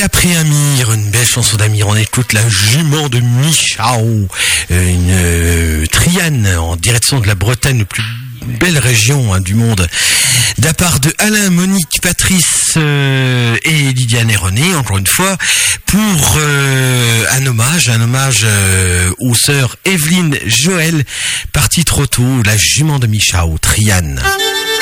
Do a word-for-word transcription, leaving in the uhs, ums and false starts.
après Amir, une belle chanson d'Amir, on écoute la jument de Michao, une euh, Triane en direction de la Bretagne, le plus belle région hein, du monde, de la part de Alain, Monique, Patrice euh, et Lydiane et René, encore une fois, pour euh, un hommage, un hommage euh, aux sœurs Evelyne, Joël, parties trop tôt, la jument de Michao, Triane.